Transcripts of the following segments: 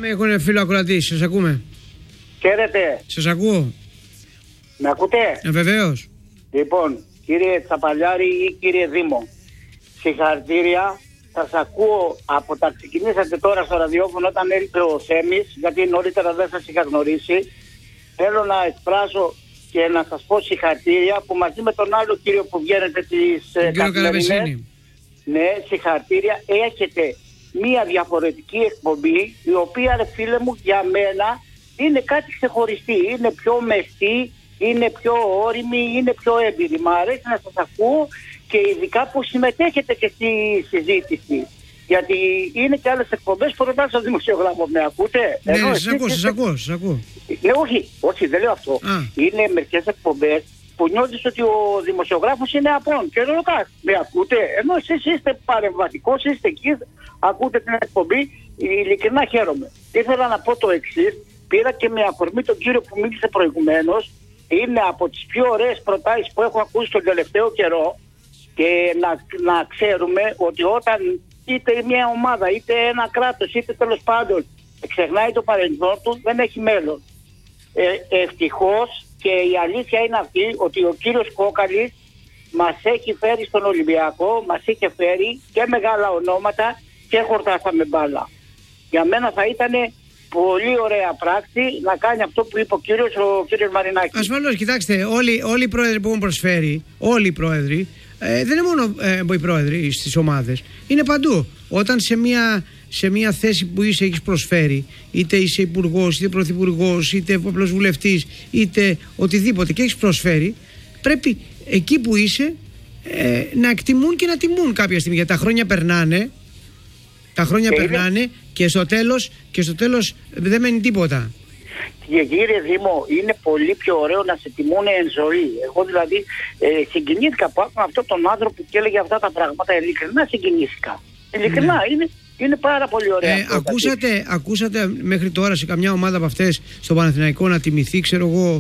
Έχουν φίλο ακροατή, σας ακούμε. Χαίρετε. Σας ακούω. Με ακούτε? Βεβαίως. Λοιπόν, κύριε Τσαπαλιάρη ή κύριε Δήμο, συγχαρητήρια. Σας ακούω από τα ξεκινήσατε τώρα στο ραδιόφωνο όταν έλειπε ο Θέμης, γιατί νωρίτερα δεν σας είχα γνωρίσει. Θέλω να εκφράσω και να σας πω συγχαρητήρια που μαζί με τον άλλο κύριο που βγαίνετε τις καθημερινές. Ναι, συγχαρητήρια. Έχετε μία διαφορετική εκπομπή, η οποία, ρε φίλε μου, για μένα είναι κάτι ξεχωριστή. Είναι πιο μεστή, είναι πιο όριμη, είναι πιο έμπειρη. Μ' αρέσει να σας ακούω και ειδικά που συμμετέχετε και στη συζήτηση. Γιατί είναι και άλλες εκπομπές που ρωτάς στον δημοσιογράφο, με ακούτε? Ναι, σας ακούω. Ναι, όχι, δεν λέω αυτό. Είναι μερικές εκπομπές που νιώθεις ότι ο δημοσιογράφος είναι απόν και ρωτάς, με ακούτε? Ενώ εσείς είστε παρεμβατικός, είστε εκεί, ακούτε την εκπομπή, ειλικρινά χαίρομαι. Ήθελα να πω το εξής, πήρα και με αφορμή τον κύριο που μίλησε προηγουμένως, είναι από τις πιο ωραίες προτάσεις που έχω ακούσει τον τελευταίο καιρό και να ξέρουμε ότι όταν είτε μια ομάδα, είτε ένα κράτος, είτε τέλος πάντων ξεχνάει το παρελθόν του, δεν έχει μέλλον. Ευτυχώς, και η αλήθεια είναι αυτή ότι ο κύριος Κόκαλης μας έχει φέρει στον Ολυμπιακό, μας είχε φέρει και μεγάλα ονόματα και χορτάσαμε μπάλα. Για μένα θα ήταν πολύ ωραία πράξη να κάνει αυτό που είπε ο κύριος Μαρινάκης. Ασφαλώς, κοιτάξτε, όλοι οι πρόεδροι που έχουν προσφέρει, όλοι οι πρόεδροι, δεν είναι μόνο οι πρόεδροι στις ομάδες, είναι παντού. Όταν σε μια θέση που έχεις προσφέρει, είτε είσαι υπουργός, είτε πρωθυπουργός, είτε απλός βουλευτής, είτε οτιδήποτε και έχεις προσφέρει, πρέπει εκεί που είσαι να εκτιμούν και να τιμούν κάποια στιγμή. Γιατί τα χρόνια περνάνε, και στο τέλος δεν μένει τίποτα. Και κύριε Δήμο, είναι πολύ πιο ωραίο να σε τιμούν εν ζωή. Εγώ δηλαδή συγκινήθηκα που άκουσα αυτόν τον άνθρωπο και έλεγε αυτά τα πράγματα. Ειλικρινά συγκινήθηκα. Ειλικρινά, είναι πάρα πολύ ωραία. Ακούσατε μέχρι τώρα σε καμιά ομάδα από αυτές στο Παναθηναϊκό να τιμηθεί, ξέρω εγώ,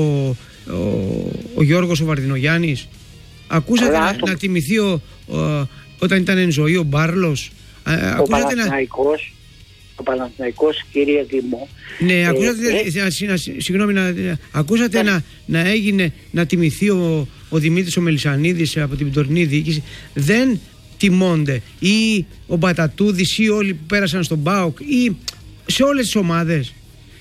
ο Γιώργος ο Βαρδινογιάννης? Ακούσατε να τιμηθεί όταν ήταν εν ζωή ο Μπάρλος? Ο Παναθηναϊκός, κύριε Δήμο. Ναι, ακούσατε να τιμηθεί ο Δημήτρης ο Μελισσανίδης από την τωρινή διοίκηση? Δεν τιμώνται ή ο Μπατατούδης ή όλοι που πέρασαν στον ΠΑΟΚ ή σε όλες τις ομάδες.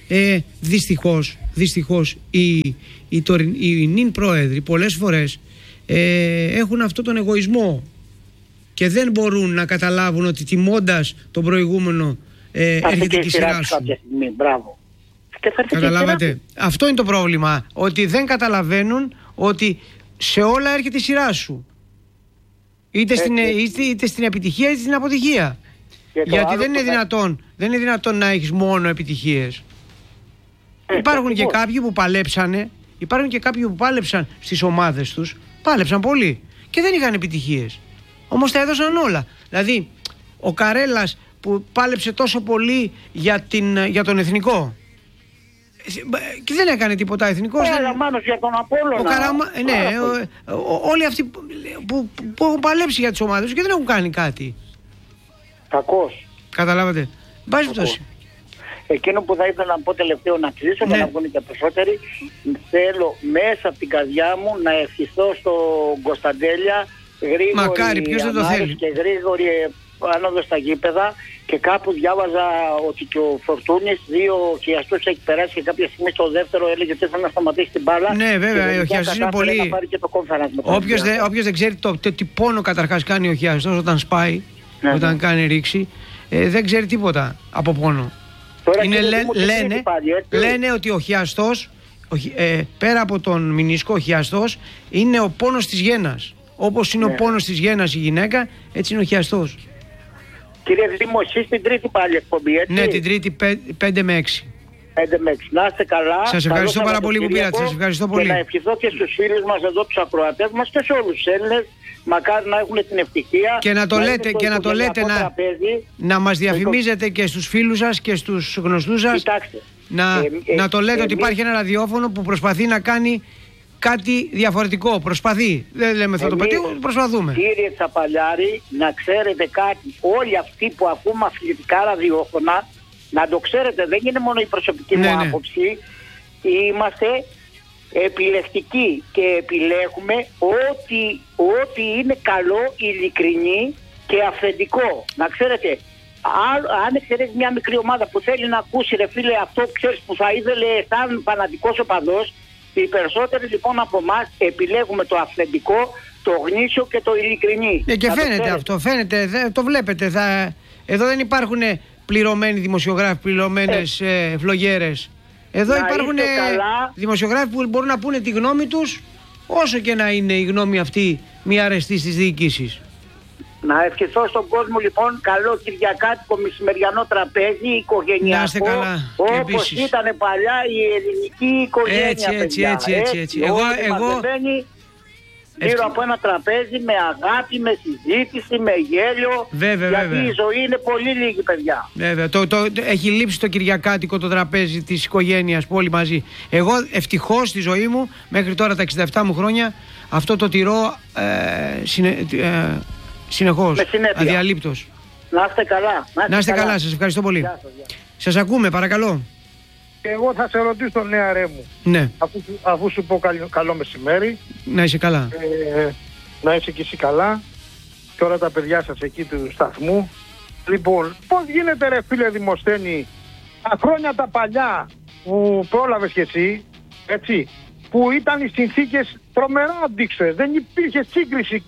Δυστυχώς οι νυν πρόεδροι πολλές φορές έχουν αυτό τον εγωισμό και δεν μπορούν να καταλάβουν ότι τιμώντας τον προηγούμενο έρχεται και η σειρά σου. Μπράβο. Καταλάβατε? Αυτό είναι το πρόβλημα, ότι δεν καταλαβαίνουν ότι σε όλα έρχεται η σειρά σου, είτε στην επιτυχία είτε στην αποτυχία. Γιατί δεν είναι δυνατόν να έχεις μόνο επιτυχίες. Υπάρχουν και κάποιοι που πάλεψαν στις ομάδες τους, πάλεψαν πολύ και δεν είχαν επιτυχίες, όμως τα έδωσαν όλα. Δηλαδή ο Καρέλας που πάλεψε τόσο πολύ για τον εθνικό και δεν έκανε τίποτα εθνικός. Καραμάνος για τον Απόλλωνα. Όλοι αυτοί που έχουν παλέψει για τις ομάδες και δεν έχουν κάνει κάτι. Κακός. Καταλάβατε? Μπάζει πτώση. Εκείνο που θα ήθελα να πω τελευταίο, να κλείσω και να βγουν και περισσότεροι, θέλω μέσα από την καρδιά μου να ευχηθώ στον Κωνσταντέλια γρήγορη ανάρρωση και γρήγορη άνοδο στα γήπεδα. Και κάπου διάβαζα ότι και ο Φορτούνης 2 χιλιαστούς έχει περάσει και κάποια στιγμή στο δεύτερο έλεγε ότι ήθελε να σταματήσει την μπάλα. Ναι, βέβαια, ο χιλιαστός είναι πολύ. Όποιος δεν ξέρει τι πόνο καταρχάς κάνει ο χιλιαστός όταν σπάει, όταν κάνει ρήξη, δεν ξέρει τίποτα από πόνο. Λένε ότι ο χιλιαστός, πέρα από τον μηνίσκο, ο χιλιαστός είναι ο πόνος της γένας. Όπως είναι ο πόνος της γένας η γυναίκα, έτσι είναι ο χιλιαστός. Κύριε Δήμο, εσείς την Τρίτη πάλι εκπομπή, έτσι? Ναι, την Τρίτη 5 με 6. 5 με 6. Να είστε καλά. Σας ευχαριστώ πάρα πολύ που πήρατε. Σας ευχαριστώ πολύ. Και να ευχηθώ και στους φίλους μας εδώ, τους ακροατές μας και σε όλους τους Έλληνες. Μακάρι να έχουν την ευτυχία. Και να το λέτε, να μας διαφημίζετε και στους φίλους σας και στους γνωστούς σας. Κοιτάξτε, να το λέτε ότι υπάρχει ένα ραδιόφωνο που προσπαθεί να κάνει κάτι διαφορετικό. Προσπαθεί. Δεν λέμε θα το πετύχουμε, προσπαθούμε. Κύριε Τσαπαλιάρη, να ξέρετε κάτι. Όλοι αυτοί που ακούμε αθλητικά ραδιόφωνα να το ξέρετε, δεν είναι μόνο η προσωπική μου άποψη. Είμαστε επιλεκτικοί και επιλέγουμε ό,τι είναι καλό, ειλικρινή και αυθεντικό. Να ξέρετε, αν εξαιρέσει μια μικρή ομάδα που θέλει να ακούσει, ρε φίλε, αυτό ξέρεις που θα ήθελε σαν φανατικός οπαδός, οι περισσότεροι λοιπόν από εμάς επιλέγουμε το αυθεντικό, το γνήσιο και το ειλικρινή. Και φαίνεται αυτό, φαίνεται, το βλέπετε. Εδώ δεν υπάρχουν πληρωμένοι δημοσιογράφοι, πληρωμένες φλογέρες. Εδώ υπάρχουν δημοσιογράφοι που μπορούν να πούνε τη γνώμη τους, όσο και να είναι η γνώμη αυτή μια αρεστή στις διοικήσεις. Να ευχηθώ στον κόσμο λοιπόν καλό κυριακάτικο μεσημεριανό τραπέζι, οικογενειακό, όπως ήταν παλιά η ελληνική οικογένεια. Έτσι. Εγώ γύρω από ένα τραπέζι με αγάπη, με συζήτηση, με γέλιο. Γιατί η ζωή είναι πολύ λίγη, παιδιά. Βέβαια. Έχει λείψει το κυριακάτικο το τραπέζι της οικογένειας που όλοι μαζί. Εγώ ευτυχώς στη ζωή μου μέχρι τώρα τα 67 μου χρόνια αυτό το τηρώ συνεχώς, αδιαλείπτος. Να είστε καλά. Να είστε καλά, σας ευχαριστώ πολύ. Σας ακούμε, παρακαλώ. Εγώ θα σε ρωτήσω, νεαρέ μου. Ναι. Αφού σου πω καλό μεσημέρι. Να είσαι καλά. Να είσαι και εσύ καλά. Και όλα τα παιδιά σας εκεί του σταθμού. Λοιπόν, πώς γίνεται, ρε φίλε Δημοσθένη, τα χρόνια τα παλιά που πρόλαβες και εσύ, έτσι, που ήταν οι συνθήκες τρομερά αντίξωες. Δεν υπήρχε σύγκριση.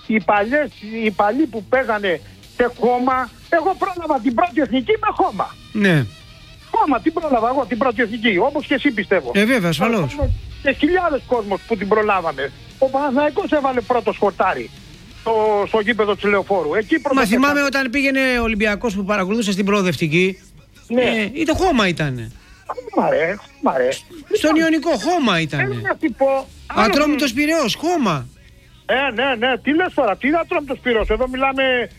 Οι παλιοί που παίζανε σε χώμα, εγώ πρόλαβα την πρώτη εθνική με χώμα. Ναι. Χώμα, την πρόλαβα εγώ την πρώτη εθνική, όπως και εσύ πιστεύω. Βέβαια, ασφαλώς. Και χιλιάδες κόσμος που την προλάβαμε. Ο Παναθηναϊκός έβαλε πρώτο σκορτάρι στο γήπεδο του Λεωφόρου. Μα θυμάμαι όταν πήγαινε ο Ολυμπιακός που παρακολούθησε στην προοδευτική. Ναι. Ήταν χώμα ήτανε. Μαρέ. Στον Ιωνικό χώμα ήτανε. Ατρόμητος Πειραιώς, χώμα. Ναι. Τι λες τώρα, τι είναι Ατρόμητος Πειραιώς. Εδώ μιλάμε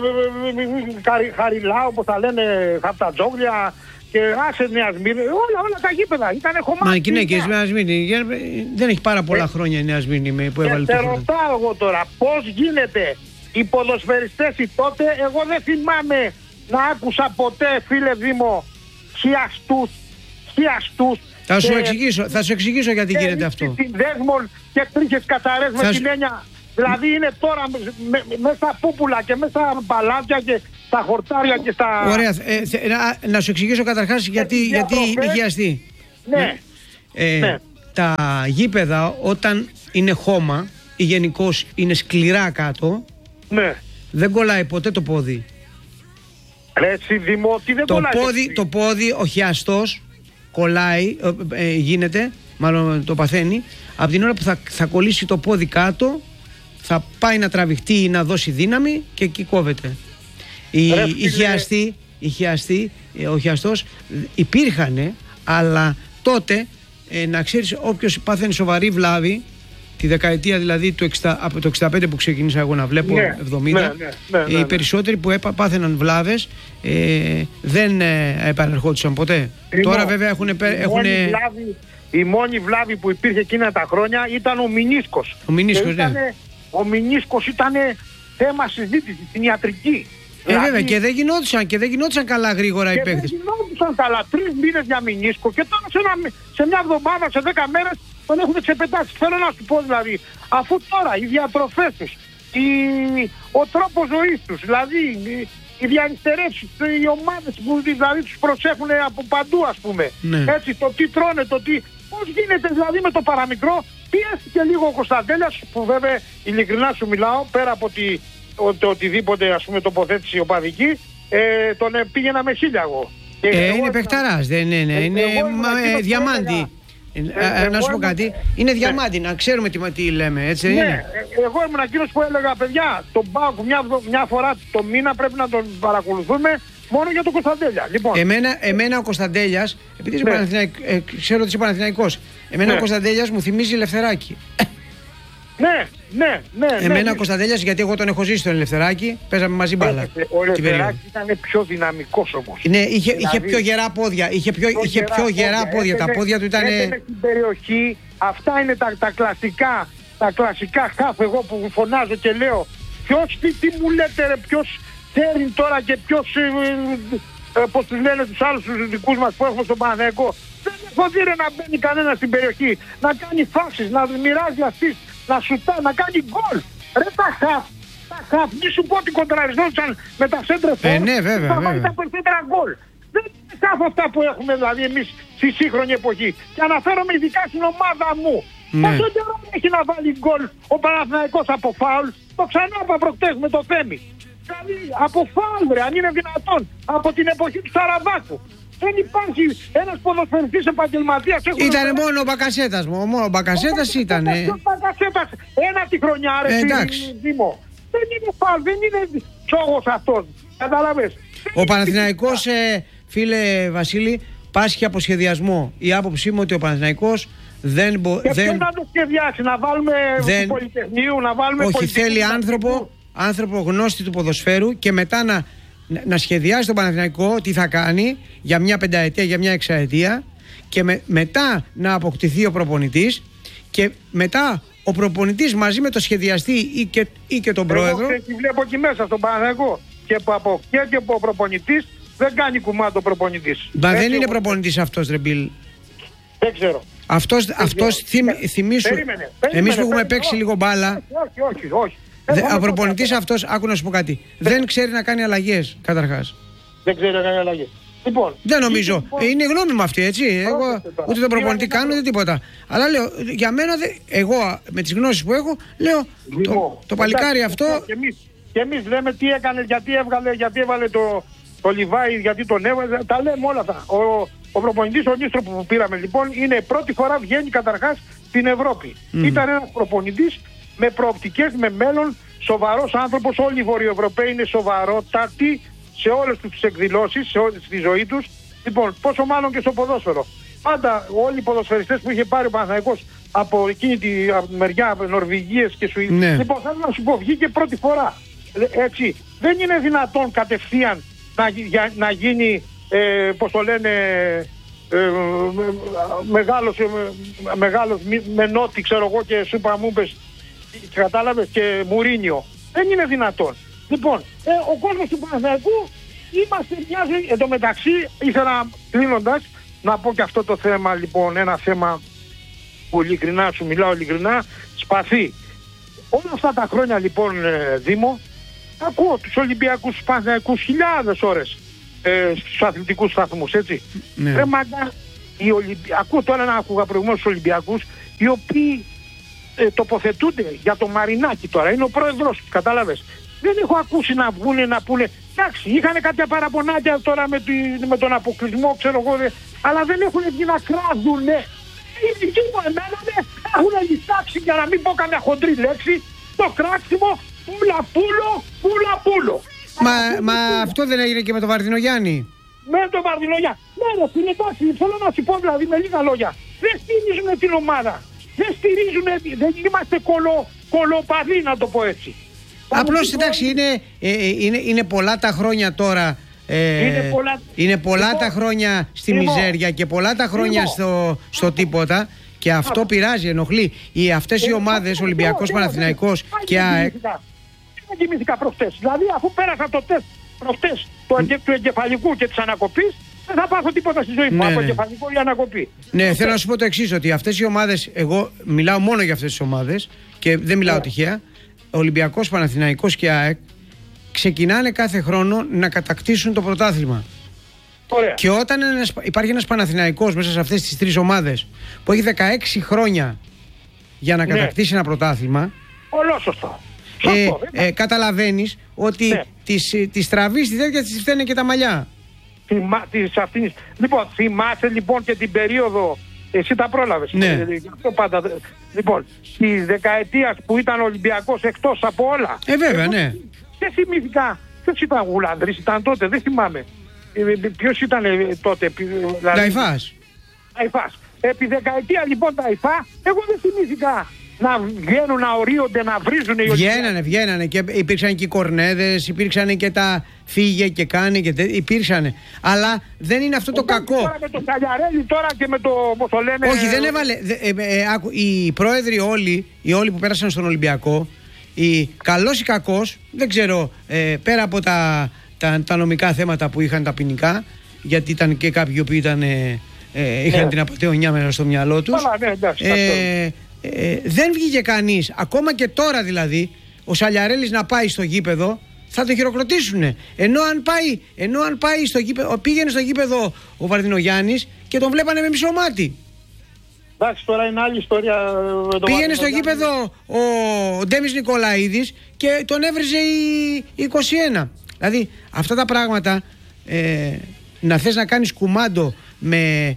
Χαριλά, όπως τα λένε, Χαπτατζόγλια και άσε Νέα Σμύρνη. Όλα τα γήπεδα ήτανε χωμάτια. Μα και ναι, και η Νέα Σμύρνη. Δεν έχει πάρα πολλά χρόνια η Νέα Σμύρνη που έβαλε το. Σε ρωτάω εγώ τώρα, πώς γίνεται οι ποδοσφαιριστές τότε, εγώ δεν θυμάμαι να άκουσα ποτέ, φίλε Δήμο, χιαστούς. Θα σου εξηγήσω γιατί γίνεται αυτό. Δέσμον και τρίχες καταρρές με την έννοια. Δηλαδή είναι τώρα μέσα στα πούπουλα και μέσα στα παλάτια και στα χορτάρια και στα... Ωραία, να σου εξηγήσω καταρχάς γιατί είναι χιαστή. Ναι. Τα γήπεδα όταν είναι χώμα ή γενικώς είναι σκληρά κάτω, δεν κολλάει ποτέ το πόδι. Έτσι Δημό, τι δεν κολλάει. Το πόδι, ο χιαστός κολλάει, γίνεται, μάλλον το παθαίνει, από την ώρα που θα κολλήσει το πόδι κάτω, θα πάει να τραβηχτεί ή να δώσει δύναμη και εκεί κόβεται. Ο χιαστός υπήρχανε, αλλά τότε να ξέρεις, όποιος πάθαινε σοβαρή βλάβη, τη δεκαετία δηλαδή από το 65 που ξεκίνησα εγώ να βλέπω, 70, οι περισσότεροι που πάθαιναν βλάβες δεν επανερχόντουσαν ποτέ. Τώρα βέβαια έχουν... Η μόνη βλάβη που υπήρχε εκείνα τα χρόνια ήταν ο μηνίσκος. Ο μηνίσκος ήταν θέμα συζήτηση στην ιατρική. Βέβαια και δεν γινόντουσαν καλά γρήγορα οι παίκτες. Δεν γινόντουσαν καλά. 3 μήνες για μηνίσκο και τώρα σε μια εβδομάδα, σε 10 μέρες τον έχουν ξεπετάξει. Θέλω να σου πω δηλαδή, αφού τώρα οι διατροφές τους, ο τρόπος ζωής τους, δηλαδή οι διαριστερεύσεις, οι ομάδες που δηλαδή τους προσέχουν από παντού, ας πούμε. Έτσι, το τι τρώνε, το τι... Πώς γίνεται δηλαδή με το παραμικρό, πιέστηκε λίγο ο Κωνσταντέλιας, που βέβαια ειλικρινά σου μιλάω, πέρα από οτιδήποτε ας πούμε τοποθέτηση οπαδική, τον πήγαινα με χίλια εγώ. Είναι παιχταράς, δεν είναι, είναι διαμάντι. Να σου πω κάτι, είναι διαμάντι, να ξέρουμε τι λέμε, έτσι δεν είναι. Εγώ ήμουν εκείνος που έλεγα, παιδιά, τον ΠΑΟΚ μια φορά το μήνα πρέπει να τον παρακολουθούμε μόνο για τον Κωνσταντέλια. Λοιπόν. Εμένα ο Κωνσταντέλιας, επειδή ξέρω ότι είσαι Παναθηναϊκός, ο Κωνσταντέλιας μου θυμίζει Ελευθεράκη. Ναι. Εμένα ο Κωνσταντέλιας, γιατί εγώ τον έχω ζήσει τον Ελευθεράκη, παίζαμε μαζί μπάλα. Ο Ελευθεράκης ήταν πιο δυναμικός όμως. Ναι, είχε πιο γερά πόδια. Είχε πιο γερά πόδια. Τα πόδια του ήταν. Στην περιοχή, αυτά είναι τα κλασικά χαφ. Εγώ που φωνάζω και λέω, ποιος τι μου λέτε, ρε, ποιος ξέρει τώρα και ποιος πώς τους λένε τους άλλους τους δικούς μας που έχουμε στον Παναθηναϊκό. Δεν έχω δει να μπαίνει κανένα στην περιοχή, να κάνει φάσεις, να μοιράζει assist, να σουτά, να κάνει γκολ. Ρε τα χαφ, μη σου πω ότι κοντραριζόντουσαν με τα σέντρε φόρ. Ναι, βέβαια. Θα βάλει τα περισσότερα γκολ. Δεν είναι χαφ αυτά που έχουμε δηλαδή εμείς στη σύγχρονη εποχή. Και αναφέρομαι ειδικά στην ομάδα μου. Πόσο καιρό έχει να βάλει γκολ ο Παναθηναϊκός από φάουλ? Το ξανά είπα προχτές με το Θέμη. Δηλαδή από φάουλ, ρε, αν είναι δυνατόν, από την εποχή του Σαραβάκου. Δεν υπάρχει ένας ποδοσφαιριστής επαγγελματίας. Ήτανε μόνο ο Μπακασέτας, μόνο ο Μπακασέτας ήτανε. Ο Μπακασέτας, ένα τη χρονιά, ρε, Δήμο. Δεν είναι φάουλ, δεν είναι τσόγος αυτός. Καταλαβες. Ο Παναθηναϊκός, φίλε Βασίλη, πάσχει από σχεδιασμό. Η άποψή μου ότι ο Παναθηναϊκός δεν μπορεί. Και να το σχεδιάσει, να βάλουμε του Πολυτεχνείου, να βάλουμε. Όχι, θέλει άνθρωπο γνώστη του ποδοσφαίρου και μετά να σχεδιάσει τον Παναθηναϊκό τι θα κάνει για μια πενταετία, για μια εξαετία και μετά να αποκτηθεί ο προπονητής και μετά ο προπονητής μαζί με το σχεδιαστή ή και τον πρόεδρο. Εγώ βλέπω εκεί μέσα στον Παναθηναϊκό και ο προπονητής δεν κάνει κουμάντο προπονητής. Μα δεν είναι προπονητής αυτός, ρε Μπιλ. Δεν ξέρω. Αυτός θυμίσου. Εμείς που έχουμε παίξει λίγο μπάλα. Όχι. Ο προπονητής αυτός, άκου να σου πω κάτι. Δεν ξέρει να κάνει αλλαγές, καταρχάς. Δεν ξέρει να κάνει αλλαγές. Λοιπόν, δεν νομίζω. Είναι η γνώμη μου αυτή, έτσι. Εγώ ούτε τον προπονητή κάνω ούτε τίποτα. Αλλά λέω, για μένα, εγώ με τις γνώσεις που έχω, λέω το παλικάρι αυτό. Και εμείς λέμε τι έκανε, γιατί έβαλε το Λιβάη, γιατί τον έβαλε. Τα λέμε όλα αυτά. Ο προπονητής, ο Νίστρο που πήραμε λοιπόν, είναι πρώτη φορά βγαίνει καταρχάς στην Ευρώπη. Ήταν ένας προπονητής με προοπτικές, με μέλλον, σοβαρός άνθρωπος. Όλοι οι Βορειοευρωπαίοι είναι σοβαρότατοι σε όλες τις εκδηλώσεις, σε όλη τη ζωή τους. Λοιπόν, πόσο μάλλον και στο ποδόσφαιρο. Πάντα όλοι οι ποδοσφαιριστές που είχε πάρει ο Παναθηναϊκός από εκείνη τη μεριά, Νορβηγίες και Σουηδίες. Ναι. Λοιπόν, θέλω να σου πω, βγήκε πρώτη φορά. Έτσι, δεν είναι δυνατόν κατευθείαν να γίνει, πώς το λένε, μεγάλος Μενότη, ξέρω εγώ, και Σούπα Μούμπες, κατάλαβες, και Μουρίνιο. Δεν είναι δυνατόν. Λοιπόν, ο κόσμος του Παναθηναϊκού είμαστε μοιάζει. Εν τω μεταξύ, ήθελα κλείνοντας να πω και αυτό το θέμα, λοιπόν, ένα θέμα που ειλικρινά σου μιλάω, ειλικρινά, σπαθί. Όλα αυτά τα χρόνια, λοιπόν, Δήμο, ακούω τους Ολυμπιακούς, τους Παναθηναϊκούς χιλιάδες ώρες στους αθλητικούς σταθμούς, έτσι. Ναι. Ρε μάγκα, ακούω τώρα να άκουγα προηγουμένως τους Ολυμπιακούς, οι οποίοι τοποθετούνται για το Μαρινάκι τώρα, είναι ο πρόεδρος, κατάλαβες. Δεν έχω ακούσει να βγούνε να πούνε, εντάξει, είχαν κάποια παραπονάκια τώρα με τον αποκλεισμό, ξέρω εγώ, αλλά δεν έχουν βγει να κράζουνε. Οι δικοί μου εμένα έχουν λιτάξει, για να μην πω καμιά χοντρή λέξη, το κράξιμο πουλα-πούλο. Μα αυτό δεν έγινε και με τον Βαρδινογιάννη? Με τον Βαρδινογιάννη. Ναι, ρε, στην εντάξει, θέλω να σου πω δηλαδή με λίγα λόγια. Δεν στηρίζουν την ομάδα. Δεν στηρίζουν, δεν είμαστε κολοπαδοί, να το πω έτσι. Απλώς εντάξει, είναι πολλά τα χρόνια τώρα. Είναι πολλά τα χρόνια στη μιζέρια και πολλά τα χρόνια στο τίποτα. Και αυτό πειράζει, ενοχλεί. Αυτές οι ομάδες, Ολυμπιακός, Παναθηναϊκός και ΑΕΚ. Δεν κοιμήθηκα προχτές. Δηλαδή, αφού πέρασα το τεστ προχτές του εγκεφαλικού και της ανακοπής, δεν θα πάθω τίποτα στη ζωή μου από εγκεφαλικό ή ανακοπή. Ναι, θέλω να σου πω το εξής, ότι αυτές οι ομάδες, εγώ μιλάω μόνο για αυτές τις ομάδες και δεν μιλάω τυχαία. Ολυμπιακός, Παναθηναϊκός και ΑΕΚ ξεκινάνε κάθε χρόνο να κατακτήσουν το πρωτάθλημα. Ωραία. Και όταν υπάρχει ένας Παναθηναϊκός μέσα σε αυτές τις τρεις ομάδες που έχει 16 χρόνια για να κατακτήσει ένα πρωτάθλημα, ολόσωστο. Καταλαβαίνεις ότι τη τραβή στη τέτοια της φταίνε και τα μαλλιά. Λοιπόν, θυμάσαι λοιπόν και την περίοδο, εσύ τα πρόλαβες. Ναι. Λοιπόν, τη δεκαετία που ήταν ο Ολυμπιακός εκτός από όλα. Βέβαια, ναι. Δεν θυμήθηκα. Ποιος ήταν ο Γουλανδρής, ήταν τότε, δεν θυμάμαι. Ποιος ήταν τότε? Ταϊφάς. Επί δεκαετία λοιπόν Ταϊφά, εγώ δεν θυμήθηκα να βγαίνουν, να ορίονται, να βρίζουν οι Ολυμπιακοί. Βγαίνανε και υπήρξαν και οι κορνέδες, υπήρξαν και τα φύγε και κάνε και υπήρξαν. Αλλά δεν είναι αυτό το κακό. Τώρα με το Σαλιαρέλη τώρα και με το, πώς το λένε. Όχι, δεν έβαλε. Οι πρόεδροι όλοι που πέρασαν στον Ολυμπιακό, καλός ή κακός, δεν ξέρω, πέρα από τα τα νομικά θέματα που είχαν τα ποινικά, γιατί ήταν και κάποιοι που είχαν την απατεωνιά μέσα στο μυαλό τους. Δεν βγήκε κανείς, ακόμα και τώρα δηλαδή, ο Σαλιαρέλης να πάει στο γήπεδο, θα το χειροκροτήσουνε. Ενώ αν πάει στο γήπεδο, πήγαινε στο γήπεδο ο Βαρδινογιάννης και τον βλέπανε με μισό μάτι. Εντάξει, τώρα είναι άλλη ιστορία. Πήγαινε στο γήπεδο ο Ντέμις Νικολαίδης και τον έβριζε η 21. Δηλαδή αυτά τα πράγματα, να θες να κάνεις κουμάντο με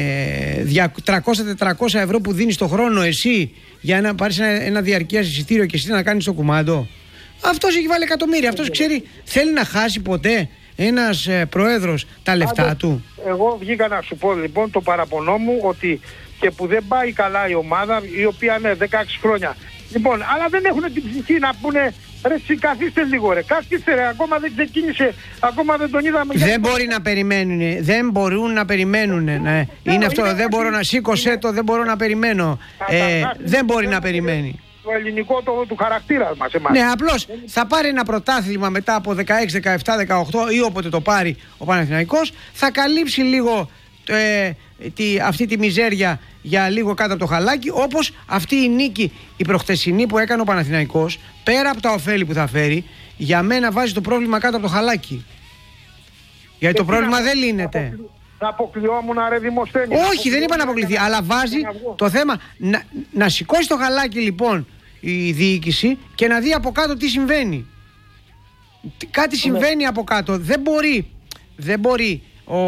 300-400 ευρώ που δίνεις το χρόνο εσύ για να πάρεις ένα διαρκείας εισιτήριο και εσύ να κάνεις το κουμάντο, αυτός έχει βάλει εκατομμύρια. Αυτός ξέρει, θέλει να χάσει ποτέ ένας πρόεδρος τα λεφτά του? Εγώ βγήκα να σου πω λοιπόν το παραπονό μου, ότι και που δεν πάει καλά η ομάδα, η οποία είναι 16 χρόνια. Λοιπόν, αλλά δεν έχουν την ψυχή να πούνε ρε καθίστε λίγο ρε, καθίστε ρε, ακόμα δεν ξεκίνησε, ακόμα δεν τον είδαμε. Δεν μπορεί να περιμένουν, δεν μπορούν να περιμένουν. Ναι. Είναι αυτό, δεν μπορώ να σήκωσέ το, δεν μπορώ να περιμένω. Δεν μπορεί να περιμένει. Το ελληνικό του χαρακτήρα μας εμάς. Ναι, απλώς θα πάρει ένα πρωτάθλημα μετά από 16, 17, 18 ή όποτε το πάρει ο Παναθηναϊκός, θα καλύψει λίγο αυτή τη μιζέρια για λίγο κάτω από το χαλάκι, όπως αυτή η νίκη η προχτεσινή που έκανε ο Παναθηναϊκός, πέρα από τα ωφέλη που θα φέρει, για μένα βάζει το πρόβλημα κάτω από το χαλάκι. Γιατί το πρόβλημα δεν λύνεται. Να αποκλειόμουν ρε Δημοσθένη. Όχι, δεν είπα να αποκλειθεί, αλλά βάζει το θέμα να σηκώσει το χαλάκι λοιπόν η διοίκηση και να δει από κάτω τι συμβαίνει. Κάτι συμβαίνει από κάτω. Δεν μπορεί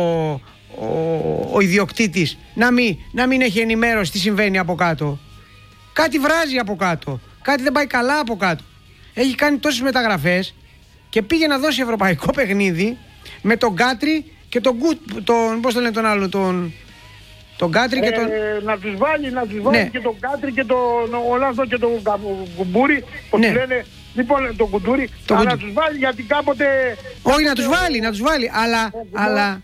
ο ιδιοκτήτης να μην έχει ενημέρωση τι συμβαίνει από κάτω. Κάτι βράζει από κάτω. Κάτι δεν πάει καλά από κάτω. Έχει κάνει τόσες μεταγραφές και πήγε να δώσει ευρωπαϊκό παιχνίδι με τον Κάτρι και τον πώς το λένε τον άλλο, τον Κάτρι και τον... Να τους βάλει ναι. Και τον Κάτρι και τον Ολλανδό και τον Κουμπούρι, πώς ναι. Λένε, λοιπόν τον Κουντούρι, να τους βάλει γιατί κάποτε... Όχι, να τους βάλει, αλλά...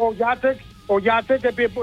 Ο Γιάτεκ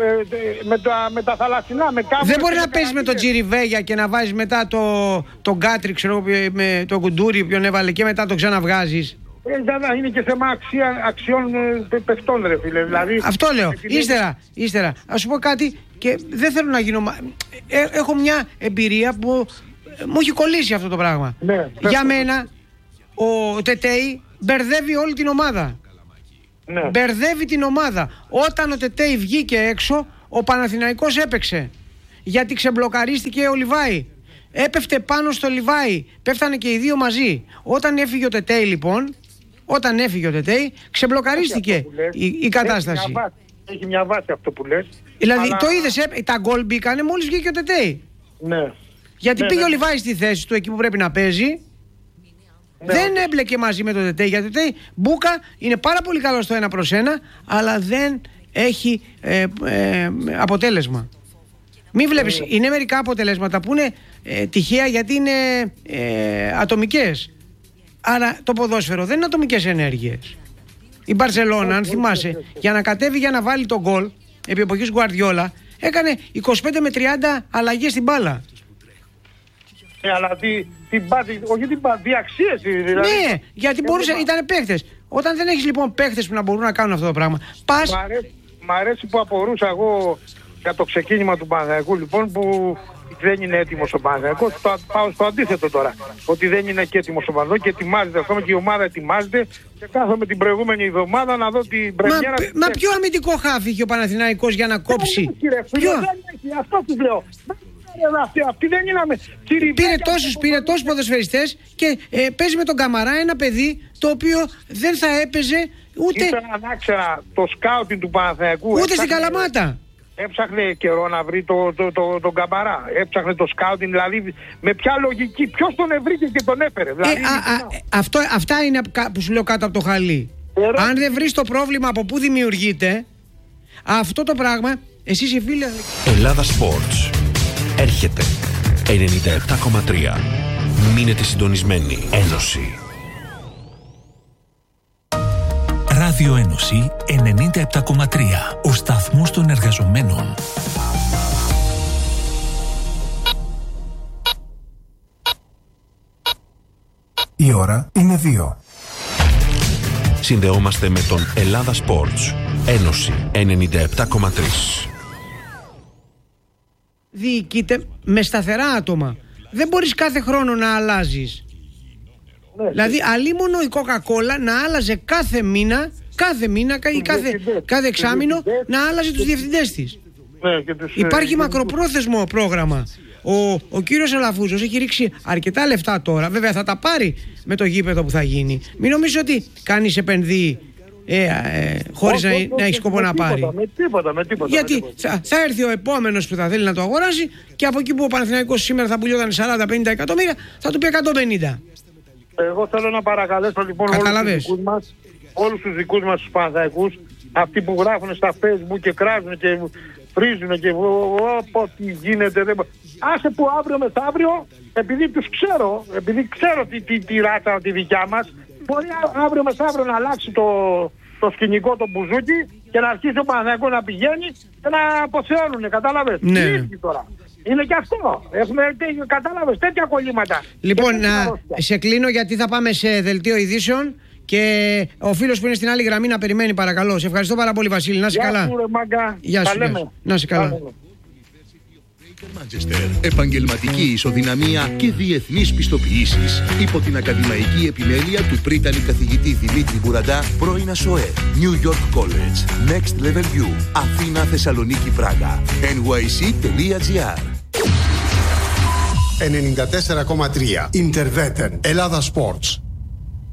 με τα θαλασσινά, με κάπου... Δεν μπορεί να παίζει με τον Τζιριβέγια και να βάζεις μετά τον Κάτρι, ξέρω, με τον Κουντούρι, ποιον έβαλε, και μετά το ξαναβγάζεις. Είναι και θέμα αξιών παιχτών ρε φίλε, δηλαδή... Αυτό λέω, ύστερα, ας σου πω κάτι και δεν θέλω να γίνω... Έχω μια εμπειρία που μου έχει κολλήσει αυτό το πράγμα. Ναι, για μένα, ο Τετέι μπερδεύει όλη την ομάδα. Ναι. Μπερδεύει την ομάδα. Όταν ο Τετέι βγήκε έξω, ο Παναθηναϊκός έπαιξε. Γιατί ξεμπλοκαρίστηκε ο Λιβάη. Έπεφτε πάνω στο Λιβάη. Πέφτανε και οι δύο μαζί. Όταν έφυγε ο Τετέι λοιπόν, ξεμπλοκαρίστηκε η κατάσταση. Έχει μια βάση αυτό που λες. Δηλαδή το είδες, τα γκολ μπήκανε μόλις βγήκε ο Τετέι. Ναι. Γιατί πήγε ο Λιβάη στη θέση του εκεί που πρέπει να παίζει. Δεν έμπλεκε μαζί με το Τετέι, γιατί το Τετέι Μπούκα είναι πάρα πολύ καλό στο 1 προς 1, αλλά δεν έχει αποτέλεσμα. Μην βλέπεις, είναι μερικά αποτελέσματα που είναι τυχαία γιατί είναι ατομικές. Άρα το ποδόσφαιρο δεν είναι ατομικές ενέργειες. Η Μπαρσελόνα, αν θυμάσαι, για να κατέβει για να βάλει τον γκολ επί εποχής Γκουαρδιόλα, έκανε 25 με 30 αλλαγές στην μπάλα. Αλλά τι αξίες δηλαδή. Ναι, γιατί ήταν παίχτες. Όταν δεν έχεις λοιπόν παίχτες που να μπορούν να κάνουν αυτό το πράγμα, πας... Μ' αρέσει που απορούσα εγώ για το ξεκίνημα του Παναθηναϊκού λοιπόν, που δεν είναι έτοιμος ο Παναθηναϊκός. Πάω στο αντίθετο τώρα, ότι δεν είναι και έτοιμος ο Παναθηναϊκός και ετοιμάζεται, ακόμα και η ομάδα ετοιμάζεται, και κάθομαι την προηγούμενη εβδομάδα να δω την πρεμιέρα. Μα ποιο αμυντικό χάφ είχε ο Παναθηναϊκός για να κόψει? Αυτό που λέω. Αυτή δεν είναι. Πήρε τόσους ποδοσφαιριστές και παίζει με τον Καμαρά, ένα παιδί το οποίο δεν θα έπαιζε ούτε... Ήθελα να ξέρα το σκάουτινγκ του Παναθηναϊκού. Ούτε στην Καλαμάτα. Έψαχνε καιρό να βρει τον Καμαρά. Έψαχνε το σκάουτινγκ, δηλαδή με ποια λογική, ποιος τον βρήκε και τον έφερε. Δηλαδή, αυτά είναι που σου λέω κάτω από το χαλί. Αν δεν βρεις το πρόβλημα από πού δημιουργείται, αυτό το πράγμα, εσείς οι φίλοι... Ελλάδα Sports. Έρχεται 97,3. Μείνετε συντονισμένοι. Ένωση. Ράδιο Ένωση 97,3. Ο σταθμός των εργαζομένων. Η ώρα είναι 2. Συνδεόμαστε με τον Ελλάδα Sports. Ένωση 97,3. Διοικείται με σταθερά άτομα. Δεν μπορείς κάθε χρόνο να αλλάζεις. Δηλαδή αλίμονο η Coca-Cola να άλλαζε κάθε μήνα ή κάθε εξάμηνο να άλλαζε τους διευθυντές της. Υπάρχει μακροπρόθεσμο πρόγραμμα. Ο κύριος Αλαφούζος έχει ρίξει αρκετά λεφτά τώρα. Βέβαια θα τα πάρει με το γήπεδο που θα γίνει. Μην νομίζεις ότι κανείς επενδύει χωρίς να έχει σκοπό να πάρει. Με τίποτα. Γιατί θα έρθει ο επόμενος που θα θέλει να το αγοράσει και από εκεί που ο Παναθηναϊκός σήμερα θα πουλιόταν 40-50 εκατομμύρια θα του πει 150. Εγώ θέλω να παρακαλέσω λοιπόν όλους τους δικούς μας τους Παναθηναϊκούς, αυτοί που γράφουν στα Facebook και κράζουν και βρίζουν και ό,τι γίνεται. Άσε που αύριο μεθαύριο, επειδή τους ξέρω, επειδή ξέρω τη ράτσα τη δικιά μας, μπορεί αύριο μεθαύριο να αλλάξει το σκηνικό, το μπουζούκι και να αρχίσει ο Παναθηναϊκός να πηγαίνει και να αποθεώνουν, κατάλαβες. Ναι. Τώρα. Είναι και αυτό. Έχουμε, κατάλαβες, τέτοια κολλήματα. Λοιπόν, σε κλείνω γιατί θα πάμε σε δελτίο ειδήσεων και ο φίλος που είναι στην άλλη γραμμή να περιμένει, παρακαλώ. Σε ευχαριστώ πάρα πολύ, Βασίλη. Να είσαι καλά. Γεια σου. Να είσαι καλά. Manchester. Επαγγελματική ισοδυναμία και διεθνείς πιστοποιήσεις υπό την ακαδημαϊκή επιμέλεια του πρίτανη καθηγητή Δημήτρη Μπουραντά, πρώην ΑΣΟΕ. New York College. Next Level U. Αθήνα, Θεσσαλονίκη, Πράγα. nyc.gr. 94,3 Interveten. Ελλάδα Sports.